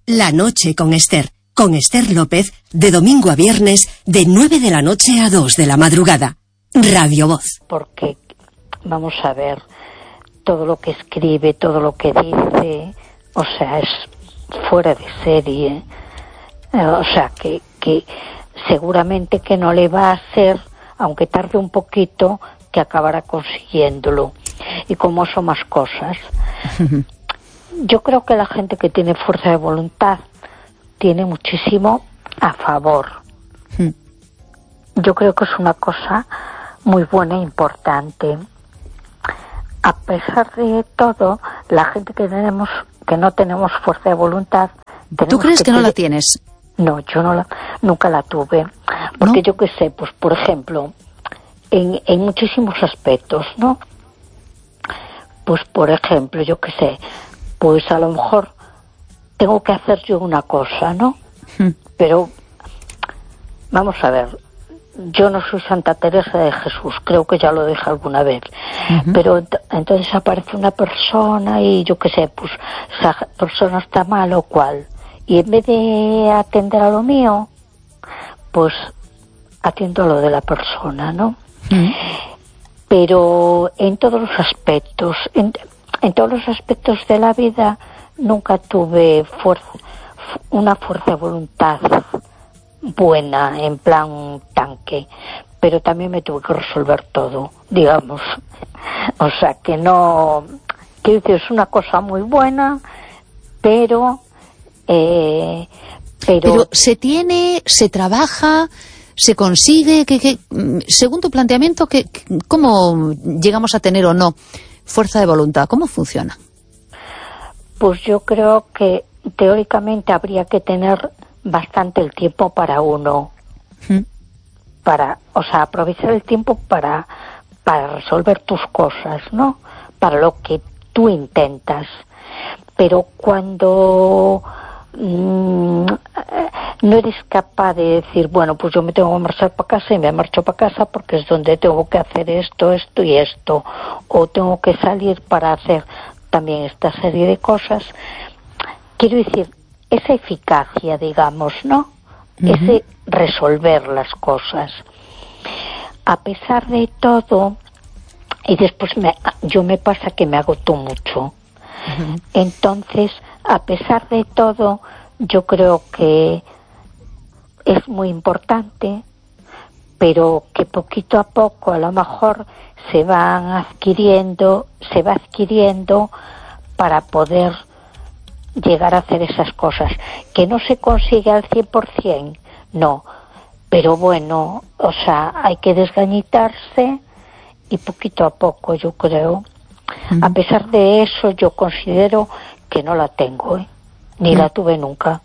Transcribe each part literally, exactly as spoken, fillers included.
La noche con Esther. Con Esther López, de domingo a viernes, de nueve de la noche a dos de la madrugada. Radio Voz. Porque, vamos a ver, todo lo que escribe, todo lo que dice, o sea, es fuera de serie. O sea, que, que seguramente que no le va a hacer, aunque tarde un poquito, que acabará consiguiéndolo. Y como son más cosas. Yo creo que la gente que tiene fuerza de voluntad tiene muchísimo a favor. Mm. Yo creo que es una cosa muy buena e importante. A pesar de todo, la gente que tenemos, que no tenemos fuerza de voluntad... ¿Tú crees que, que no la tienes? No, yo no la, nunca la tuve. Porque ¿no? Yo qué sé, pues por ejemplo, en, en muchísimos aspectos, ¿no? Pues por ejemplo, yo qué sé... Pues a lo mejor tengo que hacer yo una cosa, ¿no? Hmm. Pero, vamos a ver, yo no soy Santa Teresa de Jesús, creo que ya lo dije alguna vez. Uh-huh. Pero ent- entonces aparece una persona y yo qué sé, pues esa persona está mal o cual. Y en vez de atender a lo mío, pues atiendo a lo de la persona, ¿no? Uh-huh. Pero en todos los aspectos... En, En todos los aspectos de la vida nunca tuve fuerza, una fuerza de voluntad buena, en plan tanque, pero también me tuve que resolver todo, digamos. O sea, que no... Quiero decir, es una cosa muy buena, pero... Eh, pero... pero se tiene, se trabaja... ¿Se consigue? Que, que, según tu planteamiento, que, ¿cómo llegamos a tener o no fuerza de voluntad? ¿Cómo funciona? Pues yo creo que teóricamente habría que tener bastante el tiempo para uno. ¿Mm? Para, o sea, aprovechar el tiempo para, para resolver tus cosas, ¿no? Para lo que tú intentas. Pero cuando... no eres capaz de decir, bueno, pues yo me tengo que marchar para casa y me marcho para casa porque es donde tengo que hacer esto, esto y esto, o tengo que salir para hacer también esta serie de cosas. Quiero decir, esa eficacia, digamos, ¿no? Uh-huh. Ese resolver las cosas. A pesar de todo, y después me, yo me pasa que me agoto mucho. Uh-huh. Entonces, a pesar de todo, yo creo que es muy importante, pero que poquito a poco a lo mejor se van adquiriendo, se va adquiriendo para poder llegar a hacer esas cosas. Que no se consigue al cien por ciento, no, pero bueno, o sea, hay que desgañitarse y poquito a poco, yo creo. Uh-huh. A pesar de eso, yo considero que no la tengo, ¿eh? Ni uh-huh. la tuve nunca.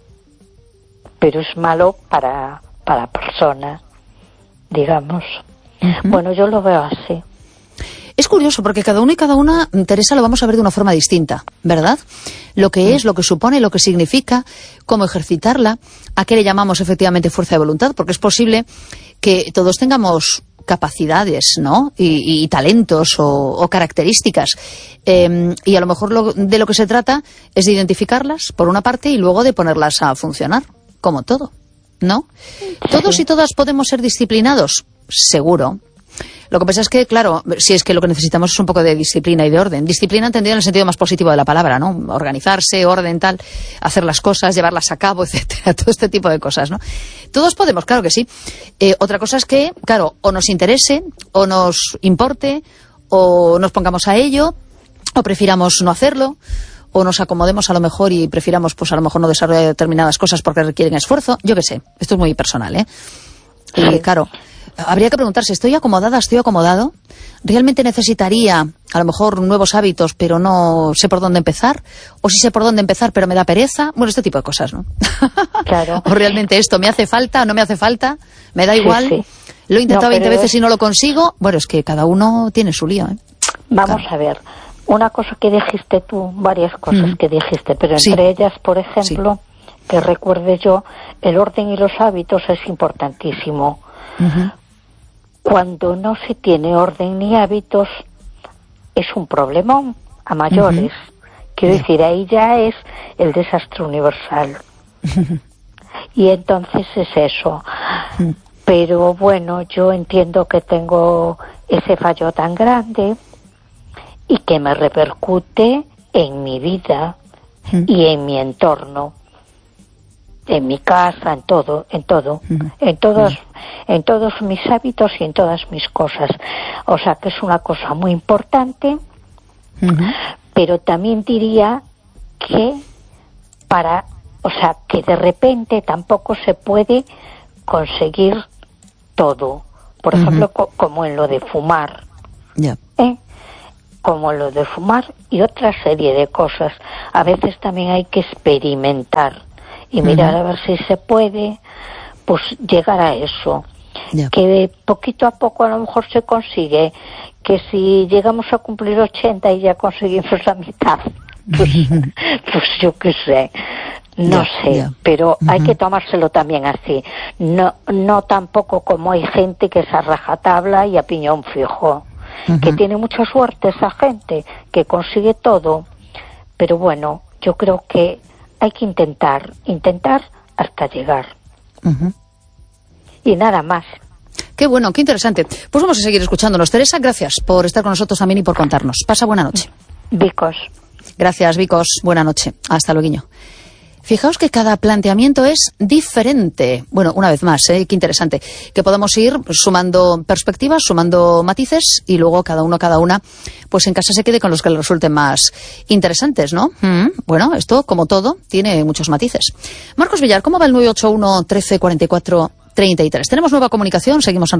Pero es malo para, para la persona, digamos. Uh-huh. Bueno, yo lo veo así. Es curioso porque cada uno y cada una, Teresa, lo vamos a ver de una forma distinta, ¿verdad? Lo que uh-huh. es, lo que supone, lo que significa, cómo ejercitarla, a qué le llamamos efectivamente fuerza de voluntad, porque es posible que todos tengamos capacidades, ¿no? Y, y talentos o, o características. Eh, y a lo mejor lo, de lo que se trata es de identificarlas, por una parte, y luego de ponerlas a funcionar, como todo, ¿no? Sí. ¿Todos y todas podemos ser disciplinados? Seguro. Lo que pasa es que, claro, si es que lo que necesitamos es un poco de disciplina y de orden. Disciplina entendida en el sentido más positivo de la palabra, ¿no? Organizarse, orden, tal, hacer las cosas, llevarlas a cabo, etcétera, todo este tipo de cosas, ¿no? Todos podemos, claro que sí. Eh, otra cosa es que, claro, o nos interese, o nos importe, o nos pongamos a ello, o prefiramos no hacerlo, o nos acomodemos a lo mejor y prefiramos, pues a lo mejor no desarrollar determinadas cosas porque requieren esfuerzo. Yo qué sé, esto es muy personal, ¿eh? Y sí. Claro, habría que preguntarse, ¿estoy acomodada, estoy acomodado? ¿Realmente necesitaría a lo mejor nuevos hábitos pero no sé por dónde empezar? ¿O sí sé por dónde empezar pero me da pereza? Bueno, este tipo de cosas, ¿no? Claro. ¿O realmente esto me hace falta, no me hace falta? ¿Me da igual? Sí, sí. Lo he intentado no, veinte veces es... y no lo consigo. Bueno, es que cada uno tiene su lío, ¿eh? Vamos claro. a ver, una cosa que dijiste tú, varias cosas mm. que dijiste, pero entre sí. ellas, por ejemplo, sí. que recuerde yo, el orden y los hábitos es importantísimo. Uh-huh. Cuando no se tiene orden ni hábitos, es un problemón a mayores. Uh-huh. Quiero decir, ahí ya es el desastre universal. Y entonces es eso. Pero bueno, yo entiendo que tengo ese fallo tan grande y que me repercute en mi vida y en mi entorno, en mi casa, en todo, en todo, en todos, en todos mis hábitos y en todas mis cosas. O sea que es una cosa muy importante, pero también diría que para, o sea, que de repente tampoco se puede conseguir todo. Por uh-huh. ejemplo, co- como en lo de fumar. Yeah. ¿Eh? Como en lo de fumar y otra serie de cosas. A veces también hay que experimentar y mirar uh-huh. a ver si se puede, pues llegar a eso. Yeah. Que poquito a poco a lo mejor se consigue. Que si llegamos a cumplir ochenta y ya conseguimos la mitad, pues, pues yo qué sé. No yeah, sé, yeah. pero uh-huh. hay que tomárselo también así. No no tampoco como hay gente que es a rajatabla y a piñón fijo. Uh-huh. Que tiene mucha suerte esa gente, que consigue todo. Pero bueno, yo creo que hay que intentar, intentar hasta llegar. Uh-huh. Y nada más. Qué bueno, qué interesante. Pues vamos a seguir escuchándonos. Teresa, gracias por estar con nosotros también y por contarnos. Pasa buena noche. Vicos. Gracias, Vicos. Buena noche. Hasta luego. Fijaos que cada planteamiento es diferente. Bueno, una vez más, ¿eh? Qué interesante. Que podamos ir sumando perspectivas, sumando matices y luego cada uno, cada una, pues en casa se quede con los que le resulten más interesantes, ¿no? Mm, bueno, esto, como todo, tiene muchos matices. Marcos Villar, ¿cómo va el nueve ocho uno, trece, cuarenta y cuatro, treinta y tres? Tenemos nueva comunicación, seguimos en